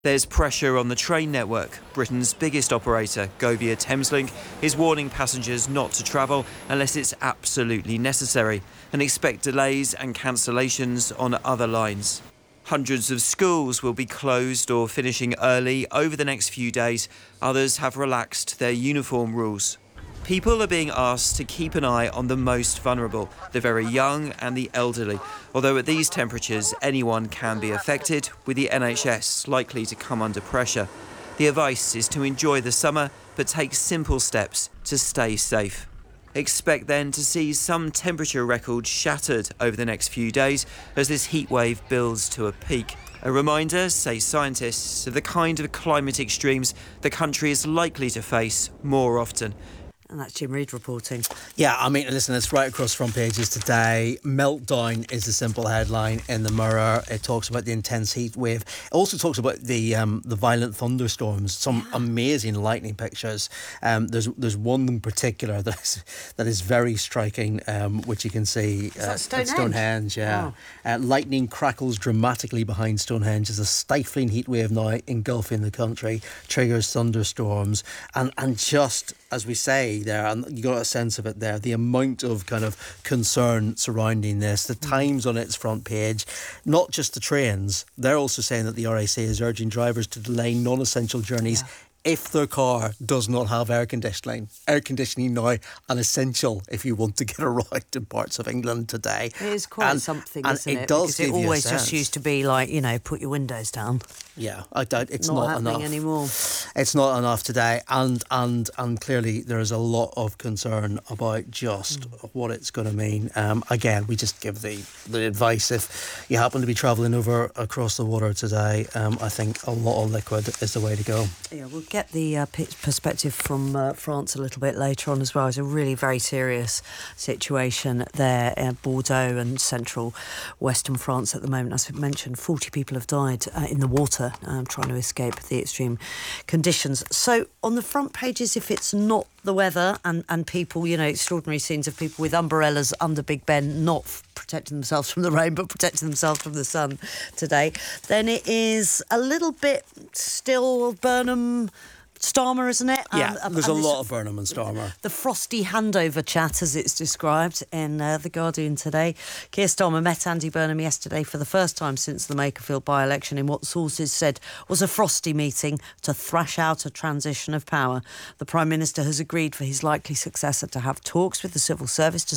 There's pressure on the train network. Britain's biggest operator, Govia Thameslink, is warning passengers not to travel unless it's absolutely necessary and expect delays and cancellations on other lines. Hundreds of schools will be closed or finishing early over the next few days. Others have relaxed their uniform rules. People are being asked to keep an eye on the most vulnerable, the very young and the elderly, although at these temperatures anyone can be affected, with the NHS likely to come under pressure. The advice is to enjoy the summer, but take simple steps to stay safe. Expect then to see some temperature records shattered over the next few days as this heatwave builds to a peak. A reminder, say scientists, of the kind of climate extremes the country is likely to face more often. And that's Jim Reid reporting. Yeah, I mean, listen, it's right across front pages today. Meltdown is the simple headline in the Mirror. It talks about the intense heat wave. It also talks about the violent thunderstorms. Some amazing lightning pictures. There's one in particular that is very striking, which you can see at Stonehenge. Yeah, lightning crackles dramatically behind Stonehenge as a stifling heat wave now engulfing the country triggers thunderstorms, and just as we say there, and you got a sense of it there, the amount of kind of concern surrounding this, the Times on its front page, not just the trains, they're also saying that the RAC is urging drivers to delay non-essential journeys if their car does not have air conditioning. Air conditioning now an essential if you want to get around in parts of England today. It is quite something, isn't it? It does because give it you always a sense. just used to be like, put your windows down. Yeah, I doubt it's not not happening enough anymore. It's not enough today, and clearly there is a lot of concern about just what it's going to mean. Again, we just give the advice if you happen to be travelling over across the water today. I think a lot of liquid is the way to go. Yeah, we'll get the perspective from France a little bit later on as well. It's a really very serious situation there in Bordeaux and central western France at the moment. As I mentioned, 40 people have died in the water trying to escape the extreme conditions. So on the front pages, if it's not the weather and people, extraordinary scenes of people with umbrellas under Big Ben, not protecting themselves from the rain, but protecting themselves from the sun today, then it is a little bit still Burnham Starmer, isn't it? Yeah, there's a lot of Burnham and Starmer. The frosty handover chat, as it's described in The Guardian today. Keir Starmer met Andy Burnham yesterday for the first time since the Makerfield by-election in what sources said was a frosty meeting to thrash out a transition of power. The Prime Minister has agreed for his likely successor to have talks with the civil service to